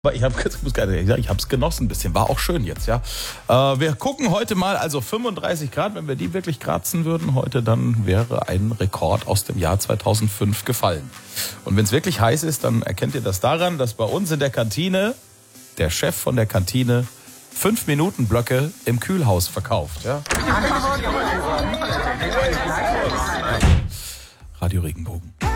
Aber ich habe es genossen ein bisschen, war auch schön jetzt, ja. Wir gucken heute mal, also 35 Grad, wenn wir die wirklich kratzen würden heute, dann wäre ein Rekord aus dem Jahr 2005 gefallen. Und wenn es wirklich heiß ist, dann erkennt ihr das daran, dass bei uns in der Kantine der Chef von der Kantine 5-Minuten-Blöcke im Kühlhaus verkauft, ja. Radio Regenbogen.